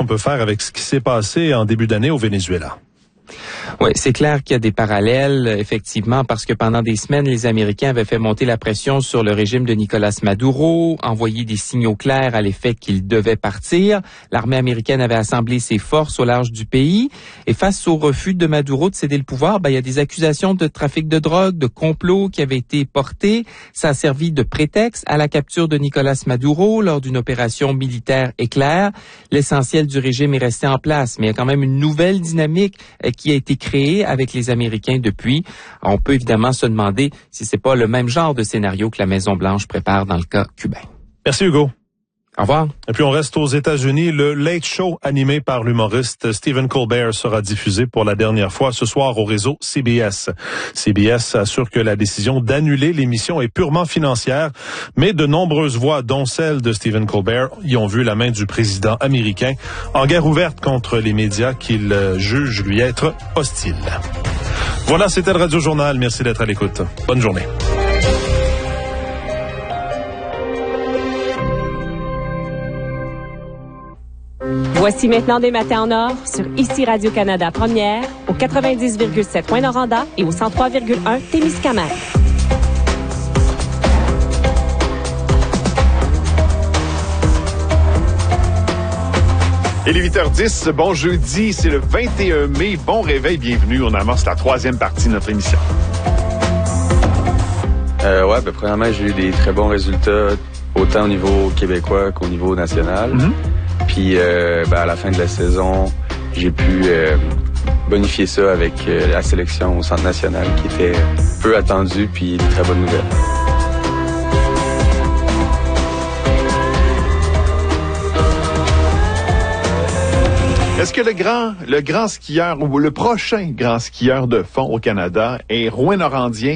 peut faire avec ce qui s'est passé en début d'année au Venezuela. Oui, c'est clair qu'il y a des parallèles, effectivement, parce que pendant des semaines, les Américains avaient fait monter la pression sur le régime de Nicolás Maduro, envoyé des signaux clairs à l'effet qu'il devait partir. L'armée américaine avait assemblé ses forces au large du pays. Et face au refus de Maduro de céder le pouvoir, il y a des accusations de trafic de drogue, de complot qui avaient été portées. Ça a servi de prétexte à la capture de Nicolás Maduro lors d'une opération militaire éclair. L'essentiel du régime est resté en place, mais il y a quand même une nouvelle dynamique qui a été créée avec les Américains depuis. On peut évidemment se demander si c'est pas le même genre de scénario que la Maison-Blanche prépare dans le cas cubain. Merci Hugo. Au revoir. Et puis on reste aux États-Unis. Le Late Show animé par l'humoriste Stephen Colbert sera diffusé pour la dernière fois ce soir au réseau CBS. CBS assure que la décision d'annuler l'émission est purement financière, mais de nombreuses voix, dont celle de Stephen Colbert, y ont vu la main du président américain en guerre ouverte contre les médias qu'il juge lui être hostiles. Voilà, c'était le Radio Journal. Merci d'être à l'écoute. Bonne journée. Voici maintenant des matins en or sur ici Radio-Canada Première, au 90,7 Rouyn-Noranda et au 103,1 Témiscamingue. Il est 8h10, bon jeudi, c'est le 21 mai, bon réveil, bienvenue, on amorce la troisième partie de notre émission. Premièrement, j'ai eu des très bons résultats, autant au niveau québécois qu'au niveau national. Mm-hmm. Puis à la fin de la saison, j'ai pu bonifier ça avec la sélection au Centre national qui était peu attendue, puis une très bonne nouvelle. Est-ce que le grand skieur ou le prochain grand skieur de fond au Canada est Rouyn-Norandien?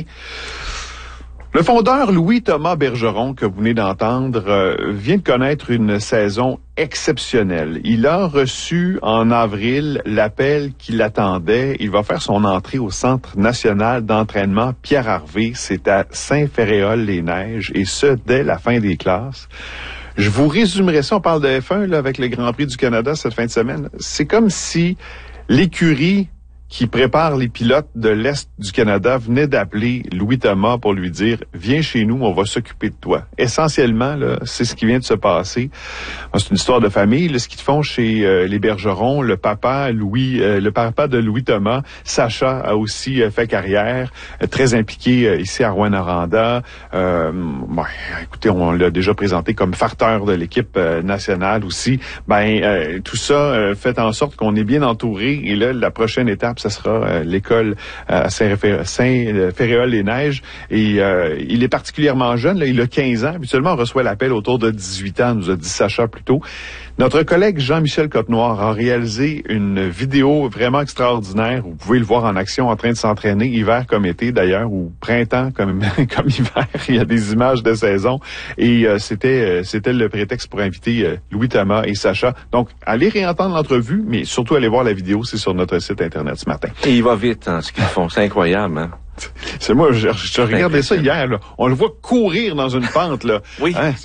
Le fondeur Louis-Thomas Bergeron, que vous venez d'entendre, vient de connaître une saison exceptionnelle. Il a reçu en avril l'appel qui l'attendait. Il va faire son entrée au Centre national d'entraînement Pierre Harvey. C'est à Saint-Ferréol-les-Neiges, et ce, dès la fin des classes. Je vous résumerai ça, on parle de F1 là, avec le Grand Prix du Canada cette fin de semaine. C'est comme si l'écurie qui prépare les pilotes de l'Est du Canada venait d'appeler Louis-Thomas pour lui dire « Viens chez nous, on va s'occuper de toi ». Essentiellement, là, c'est ce qui vient de se passer. C'est une histoire de famille. Là, ce qu'ils font chez les Bergerons, le papa de Louis-Thomas, Sacha, a aussi fait carrière, très impliqué ici à Rouyn-Noranda. Écoutez, on l'a déjà présenté comme farteur de l'équipe nationale aussi. Tout ça fait en sorte qu'on est bien entouré. Et là, la prochaine étape, ça sera l'école à Saint-Ferréol-les-Neiges. Et il est particulièrement jeune, là, il a 15 ans. Habituellement, on reçoit l'appel autour de 18 ans, nous a dit Sacha plus tôt. Notre collègue Jean-Michel Cotenoir a réalisé une vidéo vraiment extraordinaire. Vous pouvez le voir en action en train de s'entraîner, hiver comme été d'ailleurs, ou printemps comme hiver. Il y a des images de saison. Et c'était le prétexte pour inviter Louis-Thomas et Sacha. Donc, allez réentendre l'entrevue, mais surtout allez voir la vidéo, c'est sur notre site Internet ce matin. Et il va vite, ce qu'ils font. C'est incroyable, hein? C'est moi, je regardais ça hier, là. On le voit courir dans une pente, là. Oui. Hein?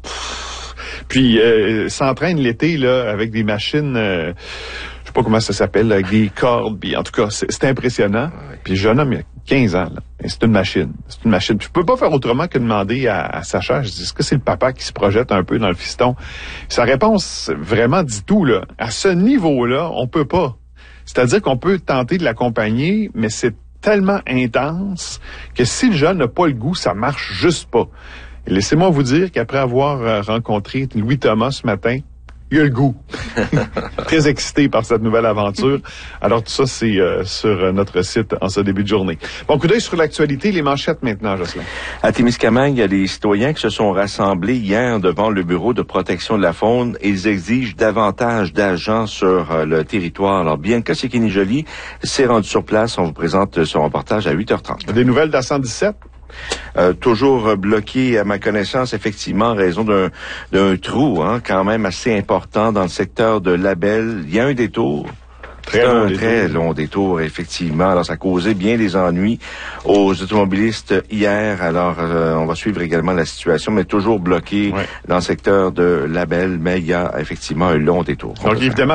Puis, s'entraîne l'été, là, avec des machines, je sais pas comment ça s'appelle, avec des cordes. Puis, en tout cas, c'est impressionnant. Oui. Puis, le jeune homme, il a 15 ans, là. Et c'est une machine. C'est une machine. Puis, je peux pas faire autrement que demander à Sacha, je dis, est-ce que c'est le papa qui se projette un peu dans le fiston? Sa réponse, vraiment, dit tout, là. À ce niveau-là, on peut pas. C'est-à-dire qu'on peut tenter de l'accompagner, mais c'est tellement intense que si le jeune n'a pas le goût, ça marche juste pas. Et laissez-moi vous dire qu'après avoir rencontré Louis-Thomas ce matin, il a le goût. Très excité par cette nouvelle aventure. Alors tout ça, c'est sur notre site en ce début de journée. Bon, coup d'œil sur l'actualité, les manchettes maintenant, Jocelyn. À Témiscamingue, il y a des citoyens qui se sont rassemblés hier devant le Bureau de protection de la faune et ils exigent davantage d'agents sur le territoire. Alors, Bianca Sekini-Joly s'est rendue sur place. On vous présente son reportage à 8h30. Des nouvelles d'A117? Toujours bloqué, à ma connaissance, effectivement, en raison d'un trou, quand même assez important dans le secteur de Labelle. Il y a un détour. Très long détour, effectivement. Alors, ça a causé bien des ennuis aux automobilistes hier. Alors, on va suivre également la situation, mais toujours bloqué dans le secteur de Labelle. Mais il y a effectivement un long détour. Donc, évidemment,